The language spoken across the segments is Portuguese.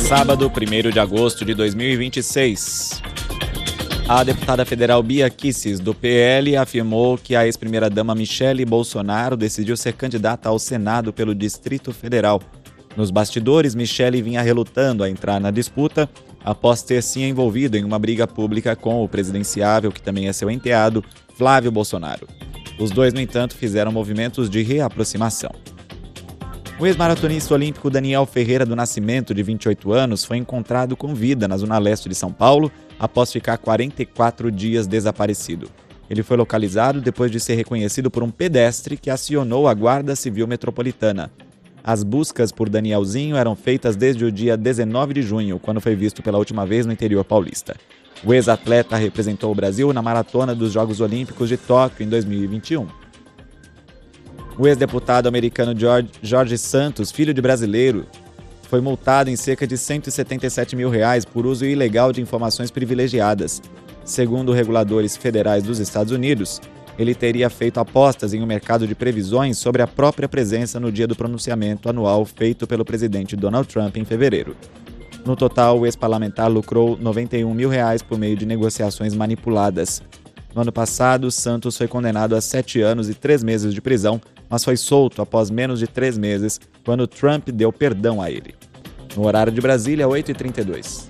Sábado, 1º de agosto de 2026. A deputada federal Bia Kicis, do PL, afirmou que a ex-primeira-dama Michele Bolsonaro decidiu ser candidata ao Senado pelo Distrito Federal. Nos bastidores, Michele vinha relutando a entrar na disputa após ter se envolvido em uma briga pública com o presidenciável, que também é seu enteado, Flávio Bolsonaro. Os dois, no entanto, fizeram movimentos de reaproximação. O ex-maratonista olímpico Daniel Ferreira do Nascimento, de 28 anos, foi encontrado com vida na zona leste de São Paulo após ficar 44 dias desaparecido. Ele foi localizado depois de ser reconhecido por um pedestre que acionou a Guarda Civil Metropolitana. As buscas por Danielzinho eram feitas desde o dia 19 de junho, quando foi visto pela última vez no interior paulista. O ex-atleta representou o Brasil na maratona dos Jogos Olímpicos de Tóquio em 2021. O ex-deputado americano Jorge Santos, filho de brasileiro, foi multado em cerca de R$177 mil por uso ilegal de informações privilegiadas. Segundo reguladores federais dos Estados Unidos, ele teria feito apostas em um mercado de previsões sobre a própria presença no dia do pronunciamento anual feito pelo presidente Donald Trump em fevereiro. No total, o ex-parlamentar lucrou R$91 mil por meio de negociações manipuladas. No ano passado, Santos foi condenado a 7 anos e 3 meses de prisão, mas foi solto após menos de 3 meses, quando Trump deu perdão a ele. No horário de Brasília, 8h32.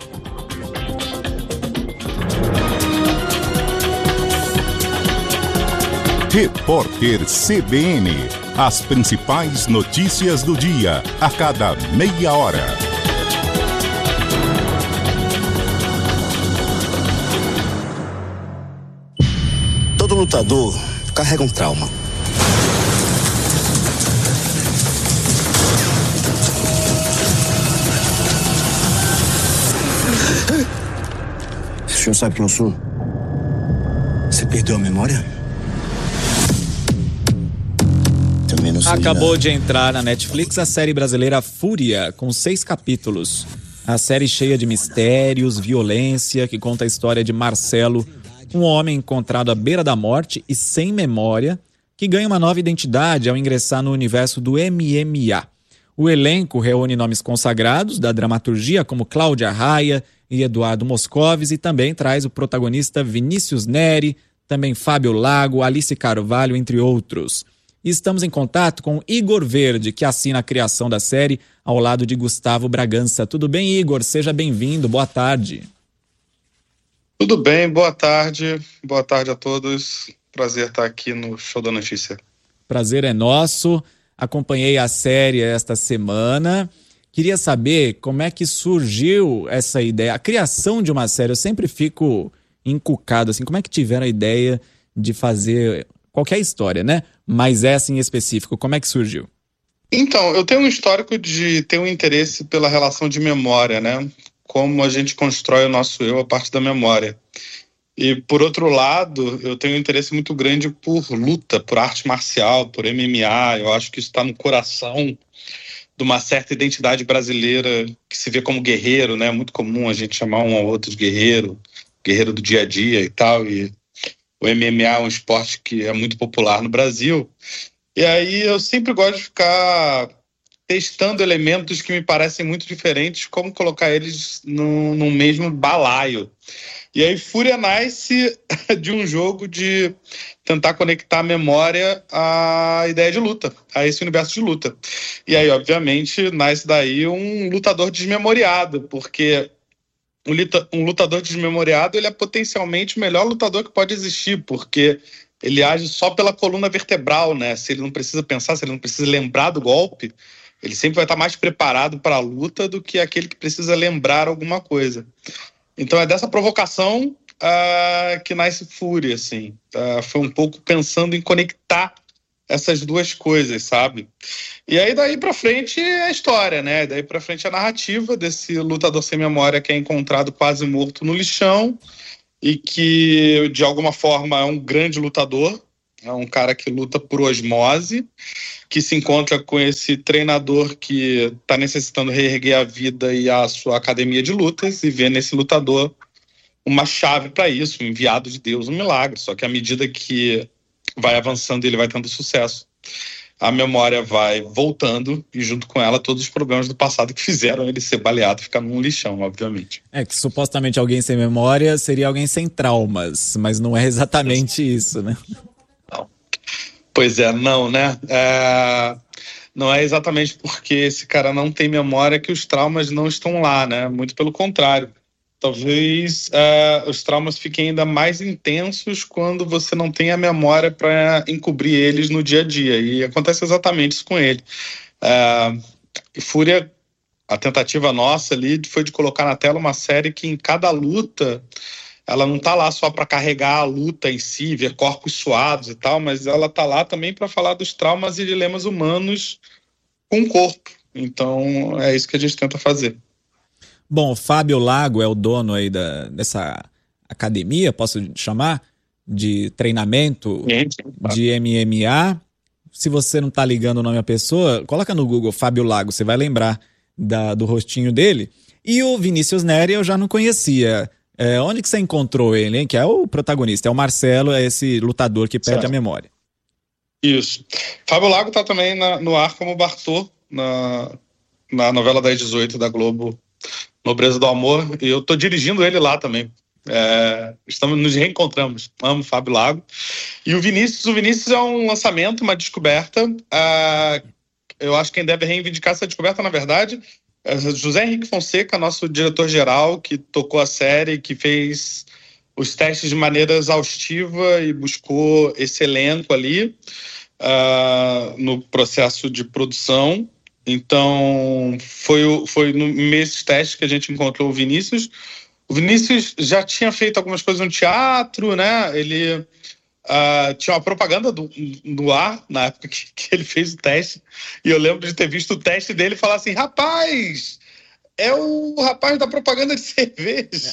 Repórter CBN. As principais notícias do dia, a cada meia hora. Todo lutador carrega um trauma. O senhor sabe quem eu sou? Você perdeu a memória? Também não sei. Acabou de entrar na Netflix a série brasileira Fúria, com 6 capítulos. A série cheia de mistérios, violência, que conta a história de Marcelo, um homem encontrado à beira da morte e sem memória, que ganha uma nova identidade ao ingressar no universo do MMA. O elenco reúne nomes consagrados da dramaturgia como Cláudia Raia e Eduardo Moscovis, e também traz o protagonista Vinícius Neri, também Fábio Lago, Alice Carvalho, entre outros. E estamos em contato com Igor Verde, que assina a criação da série ao lado de Gustavo Bragança. Tudo bem, Igor? Seja bem-vindo. Boa tarde. Tudo bem, boa tarde. Boa tarde a todos. Prazer estar aqui no Show da Notícia. Prazer é nosso. Acompanhei a série esta semana. Queria saber como é que surgiu essa ideia, a criação de uma série. Eu sempre fico encucado, assim, como é que tiveram a ideia de fazer qualquer história, né? Mas essa em específico, como é que surgiu? Então, eu tenho um histórico de ter um interesse pela relação de memória, né? Como a gente constrói o nosso eu a partir da memória. E, por outro lado, eu tenho um interesse muito grande por luta, por arte marcial, por MMA. Eu acho que isso está no coração de uma certa identidade brasileira que se vê como guerreiro, né? É muito comum a gente chamar um ao outro de guerreiro, guerreiro do dia a dia e tal. E o MMA é um esporte que é muito popular no Brasil. E aí eu sempre gosto de ficar testando elementos que me parecem muito diferentes, como colocar eles no mesmo balaio. E aí Fúria nasce de um jogo de tentar conectar a memória à ideia de luta, a esse universo de luta. E aí, obviamente, nasce daí um lutador desmemoriado, porque um lutador desmemoriado, ele é potencialmente o melhor lutador que pode existir, porque ele age só pela coluna vertebral, né? Se ele não precisa pensar, se ele não precisa lembrar do golpe, ele sempre vai estar mais preparado para a luta do que aquele que precisa lembrar alguma coisa. Então é dessa provocação que nasce Fúria, assim. Foi um pouco pensando em conectar essas duas coisas, sabe? E aí daí pra frente é a história, né? Daí pra frente é a narrativa desse lutador sem memória que é encontrado quase morto no lixão e que, de alguma forma, é um grande lutador. É um cara que luta por osmose, que se encontra com esse treinador que está necessitando reerguer a vida e a sua academia de lutas e vê nesse lutador uma chave para isso, um enviado de Deus, um milagre. Só que à medida que vai avançando, ele vai tendo sucesso. a memória vai voltando e junto com ela todos os problemas do passado que fizeram ele ser baleado e ficar num lixão, obviamente. É que supostamente alguém sem memória seria alguém sem traumas, mas não é exatamente isso, né? Não. Pois é, não, né? Não é exatamente porque esse cara não tem memória que os traumas não estão lá, né? Muito pelo contrário. Talvez os traumas fiquem ainda mais intensos quando você não tem a memória para encobrir eles no dia a dia. E acontece exatamente isso com ele. Fúria, a tentativa nossa ali foi de colocar na tela uma série que em cada luta, ela não está lá só para carregar a luta em si, ver corpos suados e tal, mas ela está lá também para falar dos traumas e dilemas humanos com o corpo. Então é isso que a gente tenta fazer. Bom, o Fábio Lago é o dono aí dessa academia, posso chamar, de treinamento de MMA. Se você não tá ligando o nome da pessoa, coloca no Google Fábio Lago, você vai lembrar do rostinho dele. E o Vinícius Neri eu já não conhecia. Onde que você encontrou ele, hein? Que é o protagonista, é o Marcelo, é esse lutador que perde a memória. Isso. Fábio Lago tá também no ar como Bartô, na novela das 18 da Globo, Nobreza do Amor, e eu tô dirigindo ele lá também. Nos reencontramos. Amo Fábio Lago. E o Vinícius é um lançamento, uma descoberta. Eu acho que quem deve reivindicar essa descoberta, na verdade, é José Henrique Fonseca, nosso diretor-geral, que tocou a série, que fez os testes de maneira exaustiva e buscou esse elenco ali no processo de produção. Então, foi nesses testes que a gente encontrou o Vinícius. O Vinícius já tinha feito algumas coisas no teatro, né? Ele tinha uma propaganda no ar, na época que ele fez o teste. E eu lembro de ter visto o teste dele e falar assim, rapaz, é o rapaz da propaganda de cerveja.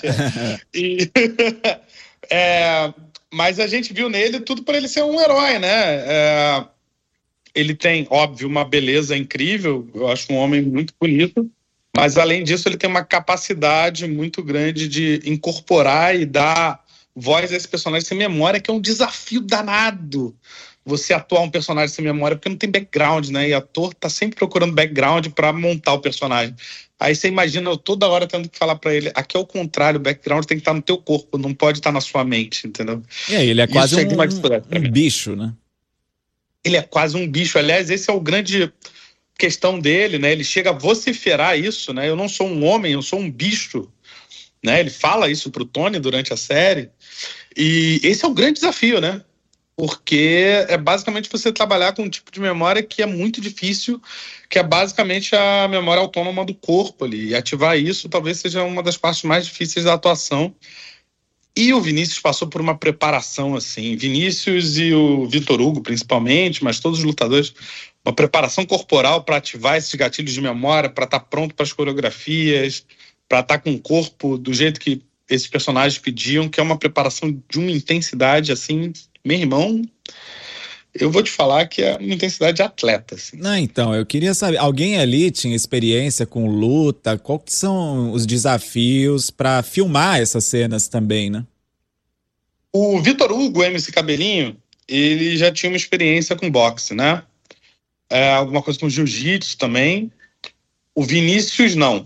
Mas a gente viu nele tudo para ele ser um herói, né? Ele tem, óbvio, uma beleza incrível, eu acho um homem muito bonito, mas além disso ele tem uma capacidade muito grande de incorporar e dar voz a esse personagem sem memória, que é um desafio danado. Você atuar um personagem sem memória, porque não tem background, né? E ator tá sempre procurando background para montar o personagem. Aí você imagina eu toda hora tendo que falar para ele, aqui é o contrário, o background tem que estar no teu corpo, não pode estar na sua mente, entendeu? Ele é quase um bicho, né? Ele é quase um bicho. Aliás, esse é o grande questão dele, né? Ele chega a vociferar isso, né? Eu não sou um homem, eu sou um bicho, né? Ele fala isso pro Tony durante a série. E esse é o grande desafio, né? Porque é basicamente você trabalhar com um tipo de memória que é muito difícil, que é basicamente a memória autônoma do corpo ali. E ativar isso talvez seja uma das partes mais difíceis da atuação. E o Vinícius passou por uma preparação, assim, Vinícius e o Vitor Hugo, principalmente, mas todos os lutadores, uma preparação corporal para ativar esses gatilhos de memória, para estar pronto para as coreografias, para estar com o corpo do jeito que esses personagens pediam, que é uma preparação de uma intensidade, assim, meu irmão, eu vou te falar que é uma intensidade de atleta, assim. Não, então, eu queria saber, alguém ali tinha experiência com luta? Quais são os desafios para filmar essas cenas também, né? O Vitor Hugo, MC Cabelinho, ele já tinha uma experiência com boxe, né? Alguma coisa com jiu-jitsu também. O Vinícius, não.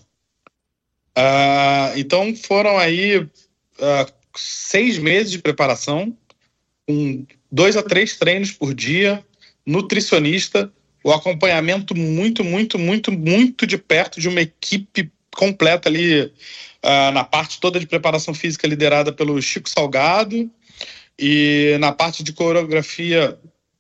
Então, foram aí 6 meses de preparação, com 2 a 3 treinos por dia, nutricionista, o acompanhamento muito, muito, muito, muito de perto de uma equipe completa ali, na parte toda de preparação física liderada pelo Chico Salgado e na parte de coreografia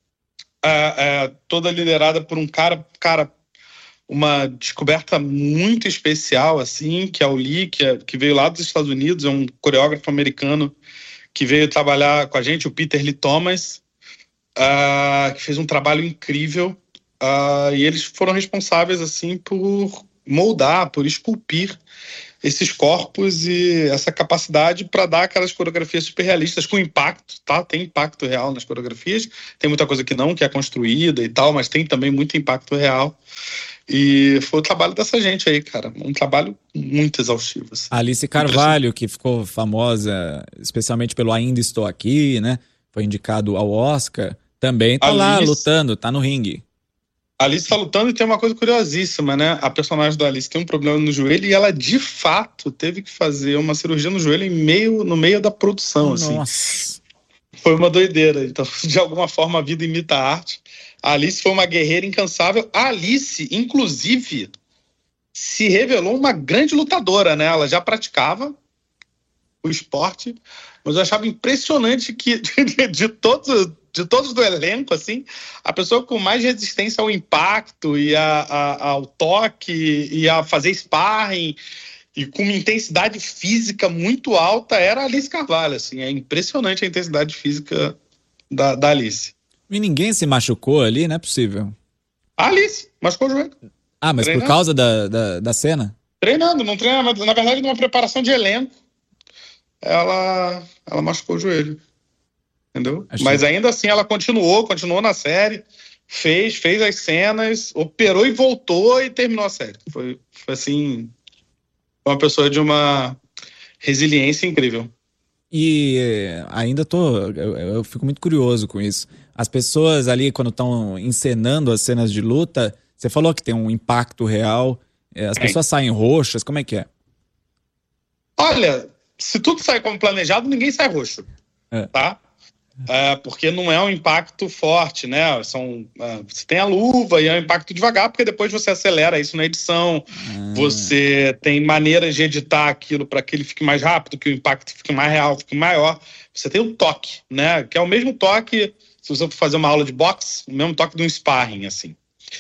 toda liderada por um cara, uma descoberta muito especial, assim, que é o Lee, que veio lá dos Estados Unidos, é um coreógrafo americano que veio trabalhar com a gente, o Peter Lee Thomas, que fez um trabalho incrível, e eles foram responsáveis, assim, por moldar, por esculpir esses corpos e essa capacidade para dar aquelas coreografias super realistas com impacto, tá? Tem impacto real nas coreografias, tem muita coisa que não, que é construída e tal, mas tem também muito impacto real. E foi o trabalho dessa gente aí, cara. Um trabalho muito exaustivo. Assim. Alice Carvalho, que ficou famosa especialmente pelo Ainda Estou Aqui, né? Foi indicado ao Oscar. Também tá lá lutando, tá no ringue. A Alice tá lutando e tem uma coisa curiosíssima, né? A personagem da Alice tem um problema no joelho e ela, de fato, teve que fazer uma cirurgia no joelho no meio da produção, assim. Nossa. Foi uma doideira. Então, de alguma forma, a vida imita a arte. A Alice foi uma guerreira incansável. A Alice, inclusive, se revelou uma grande lutadora, né? Ela já praticava o esporte, mas eu achava impressionante que de todos do elenco, assim, a pessoa com mais resistência ao impacto e ao toque e a fazer sparring e com uma intensidade física muito alta era a Alice Carvalho, assim. É impressionante a intensidade física da Alice. E ninguém se machucou ali, não é possível. A Alice machucou o joelho. Ah, mas treinando. Por causa da cena? Treinando, não treinando, na verdade, numa preparação de elenco, ela machucou o joelho. Entendeu? Mas ainda assim ela continuou na série, fez as cenas, operou e voltou e terminou a série. Foi assim, uma pessoa de uma resiliência incrível. E ainda eu fico muito curioso com isso. As pessoas ali, quando estão encenando as cenas de luta, você falou que tem um impacto real, as pessoas saem roxas, como é que é? Olha, se tudo sai como planejado, ninguém sai roxo, tá? Porque não é um impacto forte, né? Você tem a luva e é um impacto devagar, porque depois você acelera isso na edição, você tem maneiras de editar aquilo para que ele fique mais rápido, que o impacto fique mais real, fique maior. Você tem o toque, né? Que é o mesmo toque, se você for fazer uma aula de boxe, o mesmo toque de um sparring, assim.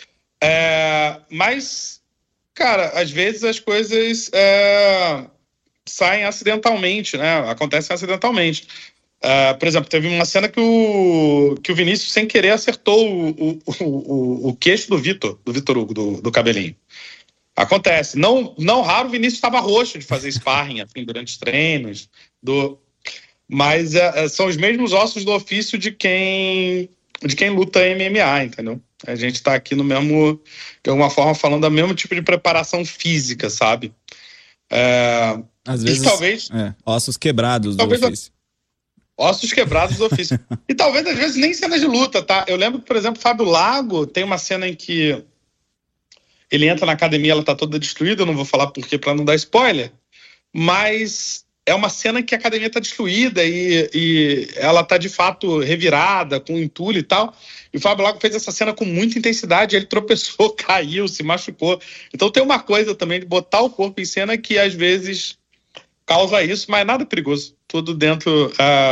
Mas, cara, às vezes as coisas saem acidentalmente, né? Acontecem acidentalmente. Por exemplo, teve uma cena que o Vinícius, sem querer, acertou o queixo do Vitor Hugo, do cabelinho. Acontece. Não raro o Vinícius estava roxo de fazer sparring assim, durante os treinos. Mas são os mesmos ossos do ofício de quem luta MMA, entendeu? A gente está aqui no mesmo, de alguma forma, falando do mesmo tipo de preparação física, sabe? Às vezes, talvez, ossos quebrados do ofício. Ossos quebrados do ofício. E talvez, às vezes, nem cenas de luta, tá? Eu lembro que, por exemplo, Fábio Lago tem uma cena em que ele entra na academia, ela tá toda destruída, eu não vou falar por quê pra não dar spoiler, mas é uma cena em que a academia tá destruída e ela tá, de fato, revirada, com entulho e tal. E o Fábio Lago fez essa cena com muita intensidade, ele tropeçou, caiu, se machucou. Então tem uma coisa também de botar o corpo em cena que, às vezes, causa isso, mas nada perigoso. Tudo dentro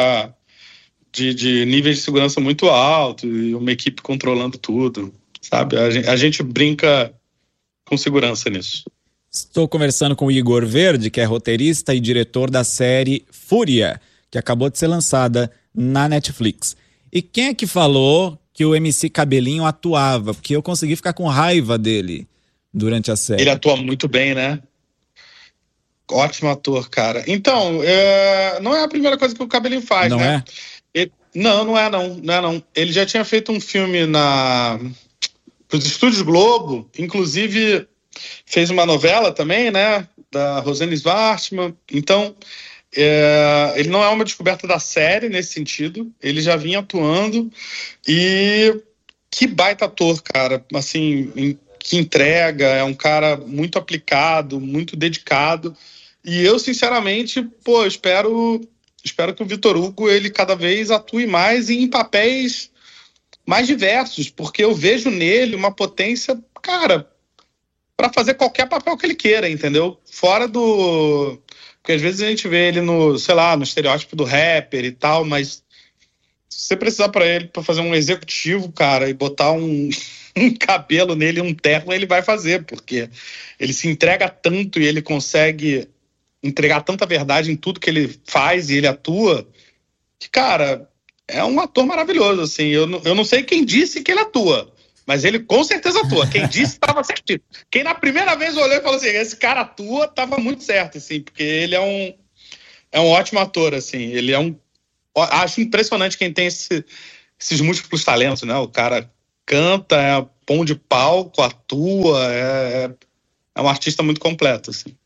de níveis de segurança muito alto e uma equipe controlando tudo, sabe? A gente brinca com segurança nisso. Estou conversando com o Igor Verde, que é roteirista e diretor da série Fúria, que acabou de ser lançada na Netflix. E quem é que falou que o MC Cabelinho atuava? Porque eu consegui ficar com raiva dele durante a série. Ele atua muito bem, né? Ótimo ator, cara. Então, não é a primeira coisa que o Cabelinho faz, não né? Não é. Ele já tinha feito um filme pros Estúdios Globo, inclusive fez uma novela também, né? Da Rosane Svartman. Então, ele não é uma descoberta da série nesse sentido. Ele já vinha atuando e que baita ator, cara. Assim, que entrega, é um cara muito aplicado, muito dedicado. E eu, sinceramente, espero que o Vitor Hugo, ele cada vez atue mais em papéis mais diversos, porque eu vejo nele uma potência, cara, para fazer qualquer papel que ele queira, entendeu? Fora do... Porque às vezes a gente vê ele no estereótipo do rapper e tal, mas se você precisar para fazer um executivo, cara, e botar um cabelo nele, um terno, ele vai fazer, porque ele se entrega tanto e ele consegue entregar tanta verdade em tudo que ele faz e ele atua, que, cara, é um ator maravilhoso, assim. Eu não sei quem disse que ele atua, mas ele com certeza atua. Quem disse estava certinho. Quem na primeira vez olhou e falou assim, esse cara atua, estava muito certo, assim, porque ele é um ótimo ator, assim. Ele acho impressionante quem tem esses múltiplos talentos, né? O cara canta, é pão de palco, atua, é um artista muito completo, assim.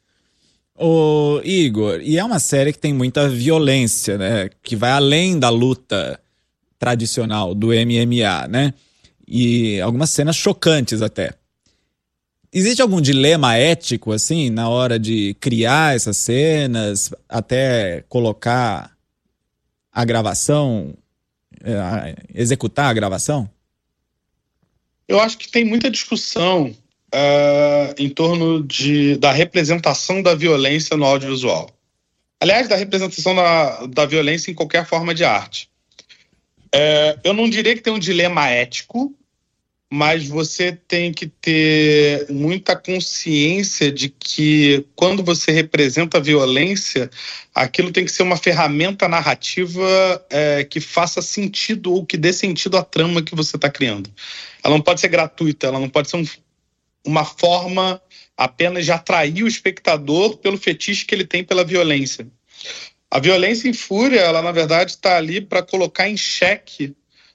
Ô, Igor, e é uma série que tem muita violência, né? Que vai além da luta tradicional do MMA, né? e algumas cenas chocantes até. Existe algum dilema ético, assim, na hora de criar essas cenas, até colocar a gravação, executar a gravação? Eu acho que tem muita discussão em torno da representação da violência no audiovisual. Aliás, da representação da violência em qualquer forma de arte. Eu não diria que tem um dilema ético, mas você tem que ter muita consciência de que quando você representa a violência, aquilo tem que ser uma ferramenta narrativa que faça sentido ou que dê sentido à trama que você está criando. Ela não pode ser gratuita, ela não pode ser uma forma apenas de atrair o espectador pelo fetiche que ele tem pela violência. A violência em Fúria, ela na verdade está ali para colocar em xeque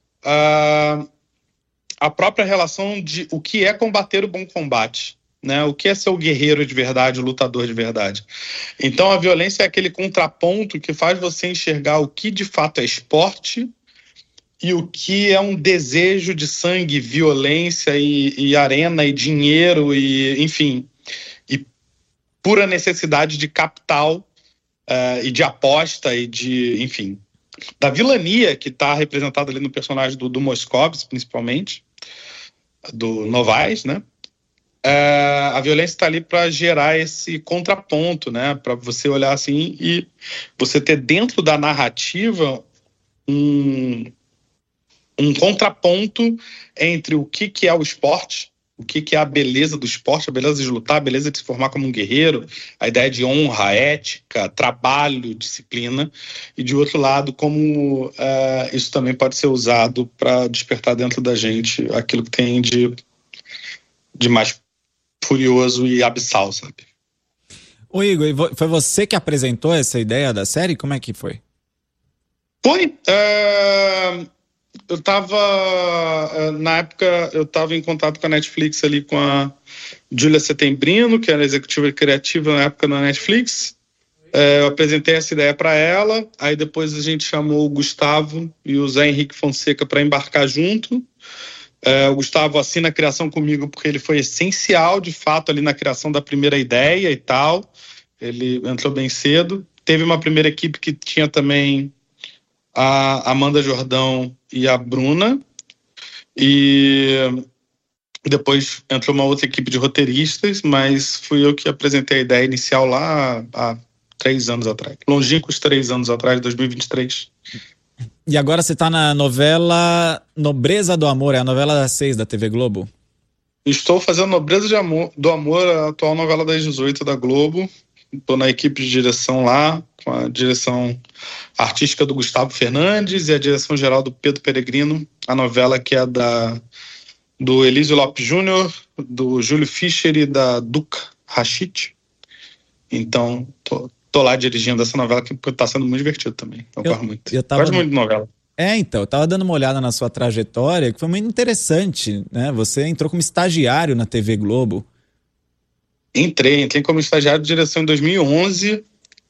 a própria relação de o que é combater o bom combate, né? O que é ser o guerreiro de verdade, o lutador de verdade. Então a violência é aquele contraponto que faz você enxergar o que de fato é esporte e o que é um desejo de sangue, violência e arena e dinheiro e, enfim, e pura necessidade de capital e de aposta e de, enfim, da vilania que está representada ali no personagem do Moscovitz, principalmente, do Novaes, né? A violência está ali para gerar esse contraponto, né? Para você olhar assim e você ter dentro da narrativa um contraponto entre o que é o esporte, o que é a beleza do esporte, a beleza de lutar, a beleza de se formar como um guerreiro, a ideia de honra, ética, trabalho, disciplina, e de outro lado, como isso também pode ser usado para despertar dentro da gente aquilo que tem de mais furioso e abissal, sabe? Ô Igor, foi você que apresentou essa ideia da série? Como é que foi? Foi. Eu estava, na época, eu estava em contato com a Netflix ali com a Júlia Setembrino, que era executiva criativa na época na Netflix. Eu apresentei essa ideia para ela, aí depois a gente chamou o Gustavo e o Zé Henrique Fonseca para embarcar junto. O Gustavo assina a criação comigo porque ele foi essencial, de fato, ali na criação da primeira ideia e tal. Ele entrou bem cedo. Teve uma primeira equipe que tinha também a Amanda Jordão e a Bruna, e depois entrou uma outra equipe de roteiristas, mas fui eu que apresentei a ideia inicial lá há 3 anos atrás, longínquos 3 anos atrás, 2023. E agora você está na novela Nobreza do Amor, é a novela das 6 da TV Globo? Estou fazendo Nobreza do Amor, a atual novela das 18 da Globo. Estou na equipe de direção lá, com a direção artística do Gustavo Fernandes e a direção geral do Pedro Peregrino, a novela que é do Elísio Lopes Júnior, do Júlio Fischer e da Duca Rachid. Então, tô lá dirigindo essa novela que está sendo muito divertido também. Eu gosto muito. Gosto muito de novela. Então, eu tava dando uma olhada na sua trajetória, que foi muito interessante, né? Você entrou como estagiário na TV Globo. Entrei como estagiário de direção em 2011,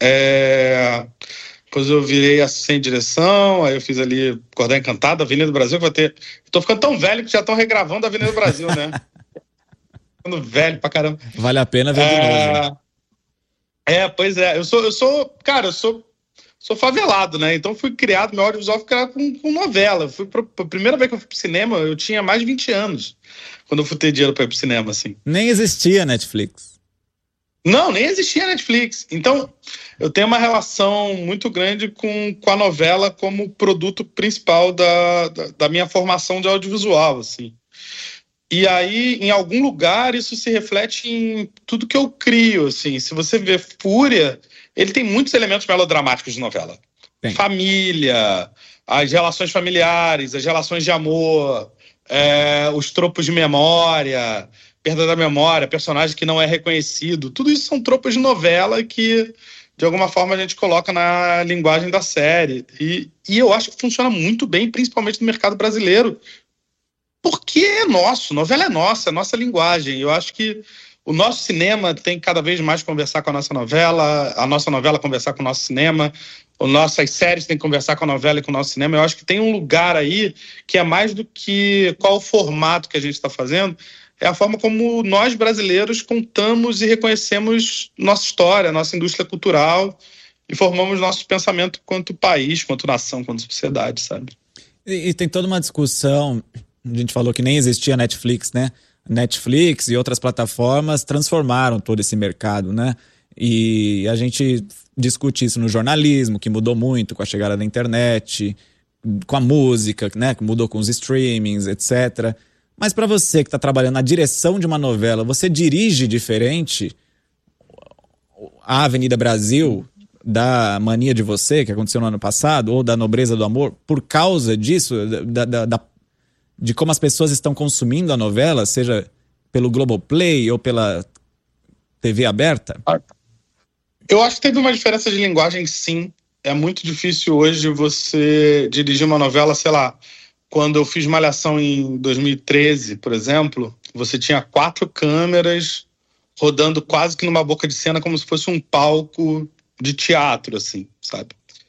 depois eu virei assistente de direção, aí eu fiz ali Cordão Encantado, Avenida do Brasil, que vai ter... Tô ficando tão velho que já estão regravando a Avenida do Brasil, né? Ficando velho pra caramba. Vale a pena ver de novo. Pois é, eu sou favelado, né? Então fui criado, meu audiovisual foi criado com novela. A primeira vez que eu fui pro cinema, eu tinha mais de 20 anos, quando eu fui ter dinheiro pra ir pro cinema, assim. Nem existia Netflix. Não, nem existia Netflix. Então, eu tenho uma relação muito grande com a novela como produto principal da minha formação de audiovisual, assim. E aí, em algum lugar, isso se reflete em tudo que eu crio, assim. Se você vê Fúria, ele tem muitos elementos melodramáticos de novela. Tem. Família, as relações familiares, as relações de amor, os tropos de memória, perda da memória, personagem que não é reconhecido. Tudo isso são tropos de novela que, de alguma forma, a gente coloca na linguagem da série. E eu acho que funciona muito bem, principalmente no mercado brasileiro, porque é nosso, novela é nossa linguagem. Eu acho que O nosso cinema tem cada vez mais que conversar com a nossa novela conversar com o nosso cinema, as nossas séries têm que conversar com a novela e com o nosso cinema. Eu acho que tem um lugar aí que é mais do que qual o formato que a gente está fazendo, é a forma como nós brasileiros contamos e reconhecemos nossa história, nossa indústria cultural e formamos nosso pensamento quanto país, quanto nação, quanto sociedade, sabe? E tem toda uma discussão, a gente falou que nem existia Netflix, né? Netflix e outras plataformas transformaram todo esse mercado, né? E a gente discute isso no jornalismo, que mudou muito com a chegada da internet, com a música, né? Que mudou com os streamings, etc. Mas para você que está trabalhando na direção de uma novela, você dirige diferente a Avenida Brasil da Mania de Você, que aconteceu no ano passado, ou da Nobreza do Amor, por causa disso, de como as pessoas estão consumindo a novela, seja pelo Globoplay ou pela TV aberta? Eu acho que teve uma diferença de linguagem, sim. É muito difícil hoje você dirigir uma novela, sei lá, quando eu fiz Malhação em 2013, por exemplo, você tinha 4 câmeras rodando quase que numa boca de cena, como se fosse um palco de teatro, assim, sabe?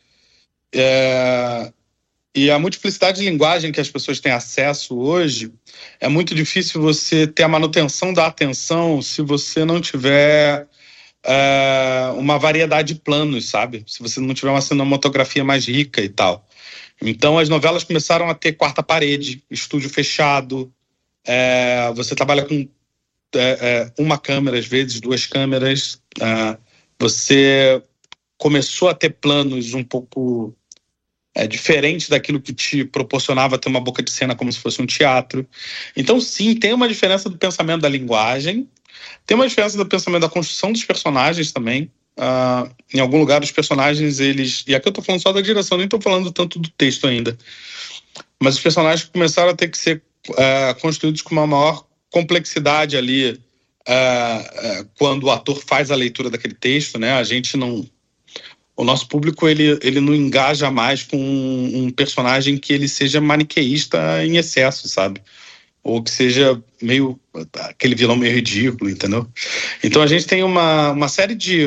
E a multiplicidade de linguagem que as pessoas têm acesso hoje, é muito difícil você ter a manutenção da atenção se você não tiver uma variedade de planos, sabe? Se você não tiver uma cinematografia mais rica e tal. Então as novelas começaram a ter quarta parede, estúdio fechado, você trabalha com uma câmera, às vezes 2 câmeras, você começou a ter planos um pouco diferente daquilo que te proporcionava ter uma boca de cena como se fosse um teatro. Então, sim, tem uma diferença do pensamento da linguagem, tem uma diferença do pensamento da construção dos personagens também. Em algum lugar, os personagens, eles... E aqui eu estou falando só da direção, nem estou falando tanto do texto ainda. Mas os personagens começaram a ter que ser construídos com uma maior complexidade ali quando o ator faz a leitura daquele texto, né? A gente não... O nosso público, ele não engaja mais com um personagem que ele seja maniqueísta em excesso, sabe? Ou que seja meio... aquele vilão meio ridículo, entendeu? Então a gente tem uma série de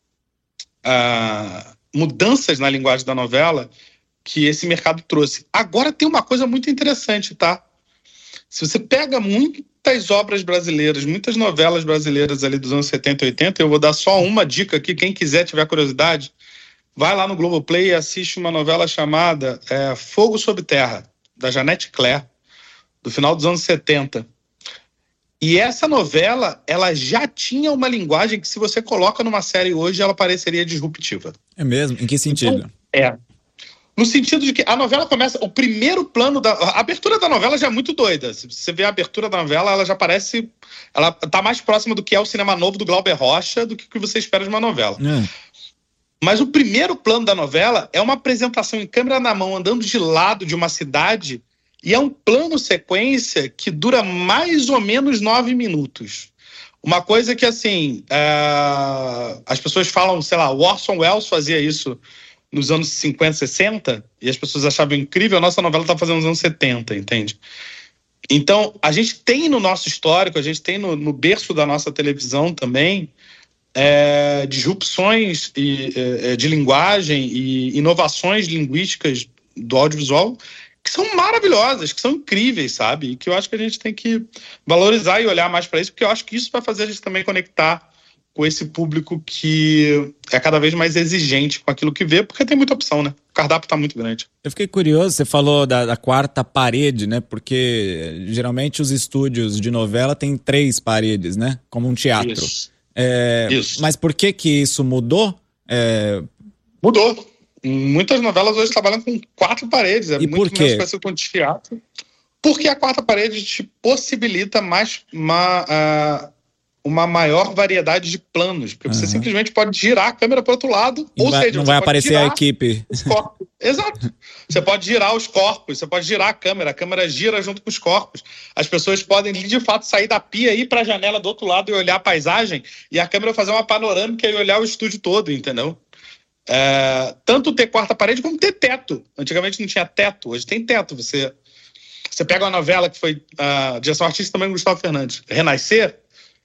mudanças na linguagem da novela que esse mercado trouxe. Agora tem uma coisa muito interessante, tá? Se você pega muitas obras brasileiras, muitas novelas brasileiras ali dos anos 70 e 80, eu vou dar só uma dica aqui, quem quiser, tiver curiosidade, vai lá no Globoplay e assiste uma novela chamada Fogo Sob Terra, da Janete Claire, do final dos anos 70. E essa novela, ela já tinha uma linguagem que, se você coloca numa série hoje, ela pareceria disruptiva. É mesmo? Em que sentido? Então, no sentido de que a novela começa... O primeiro plano a abertura da novela já é muito doida. Se você vê a abertura da novela, ela já parece... Ela tá mais próxima do que é o cinema novo do Glauber Rocha do que o que você espera de uma novela. Mas o primeiro plano da novela é uma apresentação em câmera na mão, andando de lado de uma cidade, e é um plano sequência que dura mais ou menos 9 minutos. Uma coisa que, assim, as pessoas falam, sei lá, o Orson Welles fazia isso nos anos 50, 60, e as pessoas achavam incrível, a nossa novela está fazendo nos anos 70, entende? Então, a gente tem no nosso histórico, a gente tem no berço da nossa televisão também, disrupções de linguagem e inovações linguísticas do audiovisual que são maravilhosas, que são incríveis, sabe? E que eu acho que a gente tem que valorizar e olhar mais para isso, porque eu acho que isso vai fazer a gente também conectar com esse público que é cada vez mais exigente com aquilo que vê, porque tem muita opção, né? O cardápio tá muito grande. Eu fiquei curioso, você falou da quarta parede, né? Porque geralmente os estúdios de novela têm 3 paredes, né? Como um teatro. Isso. Isso. Mas por que isso mudou? Mudou. Muitas novelas hoje trabalham com 4 paredes. E muito por quê? menos parecido com o teatro. Porque a quarta parede te possibilita mais uma maior variedade de planos. Porque você simplesmente pode girar a câmera para o outro lado. Ou seja, não vai aparecer a equipe. Exato. Você pode girar os corpos, você pode girar a câmera gira junto com os corpos. As pessoas podem, de fato, sair da pia, ir para a janela do outro lado e olhar a paisagem, e a câmera fazer uma panorâmica e olhar o estúdio todo, entendeu? Tanto ter quarta parede como ter teto. Antigamente não tinha teto, hoje tem teto. Você pega uma novela que foi direção artística também do Gustavo Fernandes, Renascer,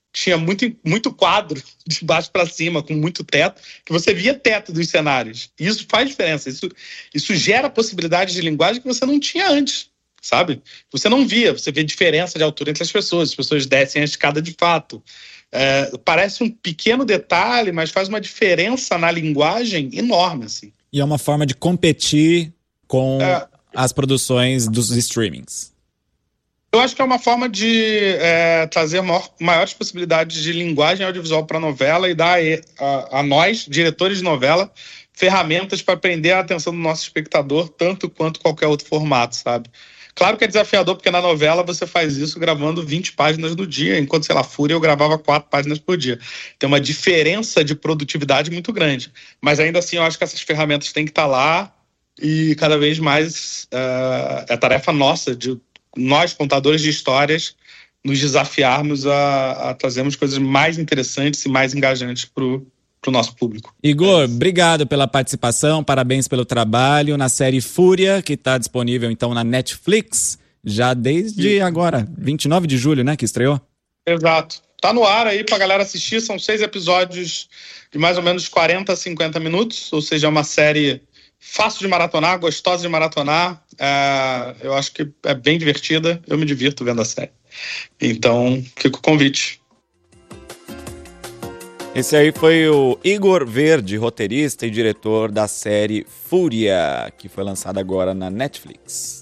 tinha muito quadro de baixo para cima, com muito teto, que você via teto dos cenários. E isso faz diferença. Isso gera possibilidades de linguagem que você não tinha antes, sabe? Você não via, você vê diferença de altura entre as pessoas descem a escada de fato. Parece um pequeno detalhe, mas faz uma diferença na linguagem enorme, assim. E é uma forma de competir com as produções dos streamings. Eu acho que é uma forma de trazer maiores possibilidades de linguagem audiovisual para a novela e dar a nós, diretores de novela, ferramentas para prender a atenção do nosso espectador, tanto quanto qualquer outro formato, sabe? Claro que é desafiador, porque na novela você faz isso gravando 20 páginas no dia, enquanto, sei lá, Fúria eu gravava 4 páginas por dia. Tem uma diferença de produtividade muito grande. Mas ainda assim eu acho que essas ferramentas têm que estar lá e cada vez mais é tarefa nossa, de nós, contadores de histórias, nos desafiarmos a trazermos coisas mais interessantes e mais engajantes para o nosso público. Igor, obrigado pela participação, parabéns pelo trabalho na série Fúria, que está disponível então na Netflix, já desde agora, 29 de julho, né, que estreou? Exato. Tá no ar aí pra galera assistir, são 6 episódios de mais ou menos 40 a 50 minutos, ou seja, é uma série fácil de maratonar, gostosa de maratonar, eu acho que é bem divertida, eu me divirto vendo a série. Então, fica o convite. Esse aí foi o Igor Verde, roteirista e diretor da série Fúria, que foi lançada agora na Netflix.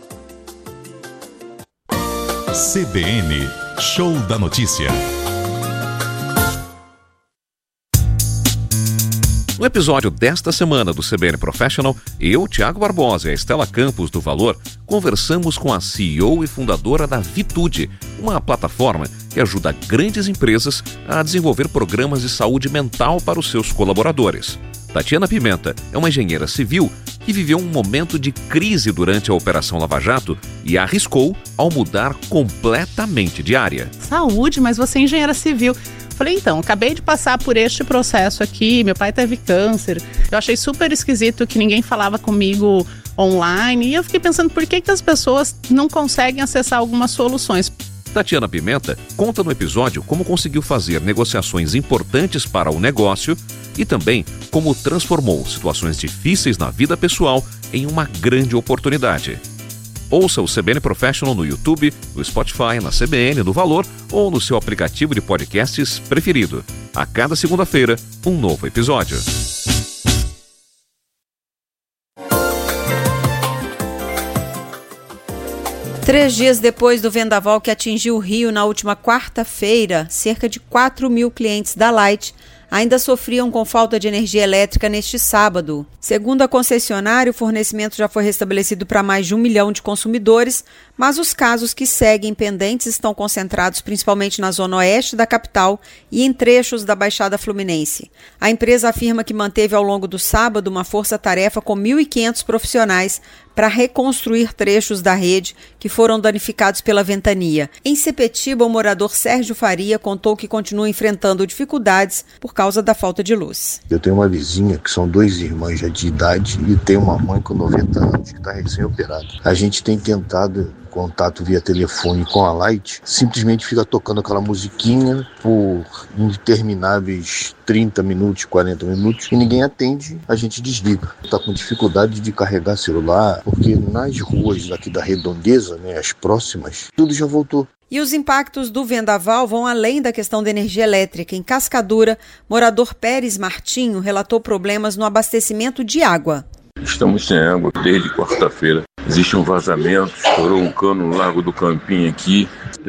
CBN, Show da Notícia. No episódio desta semana do CBN Professional, eu, Thiago Barbosa e a Estela Campos do Valor conversamos com a CEO e fundadora da Vitude, uma plataforma que ajuda grandes empresas a desenvolver programas de saúde mental para os seus colaboradores. Tatiana Pimenta é uma engenheira civil que viveu um momento de crise durante a Operação Lava Jato e arriscou ao mudar completamente de área. Saúde, mas você é engenheira civil. Falei, então, acabei de passar por este processo aqui, meu pai teve câncer. Eu achei super esquisito que ninguém falava comigo online e eu fiquei pensando por que as pessoas não conseguem acessar algumas soluções. Tatiana Pimenta conta no episódio como conseguiu fazer negociações importantes para o negócio e também como transformou situações difíceis na vida pessoal em uma grande oportunidade. Ouça o CBN Professional no YouTube, no Spotify, na CBN, no Valor ou no seu aplicativo de podcasts preferido. A cada segunda-feira, um novo episódio. Três dias depois do vendaval que atingiu o Rio na última quarta-feira, cerca de 4 mil clientes da Light ainda sofriam com falta de energia elétrica neste sábado. Segundo a concessionária, o fornecimento já foi restabelecido para mais de 1 milhão de consumidores, mas os casos que seguem pendentes estão concentrados principalmente na zona oeste da capital e em trechos da Baixada Fluminense. A empresa afirma que manteve ao longo do sábado uma força-tarefa com 1.500 profissionais para reconstruir trechos da rede que foram danificados pela ventania. Em Sepetiba, o morador Sérgio Faria contou que continua enfrentando dificuldades por causa da falta de luz. Eu tenho uma vizinha que são 2 irmãs já de idade e tem uma mãe com 90 anos que está recém-operada. A gente tem tentado contato via telefone com a Light, simplesmente fica tocando aquela musiquinha por intermináveis 30 minutos, 40 minutos e ninguém atende, a gente desliga. Está com dificuldade de carregar celular, porque nas ruas daqui da Redondeza, né, as próximas, tudo já voltou. E os impactos do vendaval vão além da questão da energia elétrica. Em Cascadura, morador Pérez Martinho relatou problemas no abastecimento de água. Estamos sem água desde quarta-feira. Existe um vazamento, estourou um cano no Largo do Campinho aqui.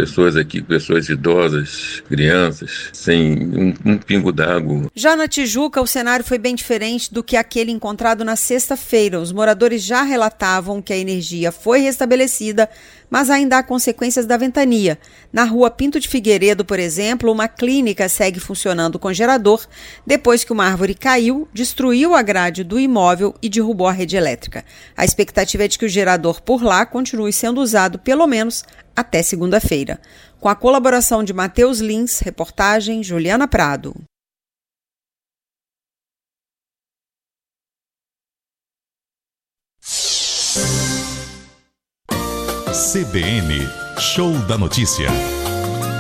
Pessoas idosas, crianças, sem um pingo d'água. Já na Tijuca, o cenário foi bem diferente do que aquele encontrado na sexta-feira. Os moradores já relatavam que a energia foi restabelecida, mas ainda há consequências da ventania. Na rua Pinto de Figueiredo, por exemplo, uma clínica segue funcionando com gerador depois que uma árvore caiu, destruiu a grade do imóvel e derrubou a rede elétrica. A expectativa é de que o gerador por lá continue sendo usado pelo menos até segunda-feira. Com a colaboração de Matheus Lins, reportagem Juliana Prado. CBN, Show da Notícia.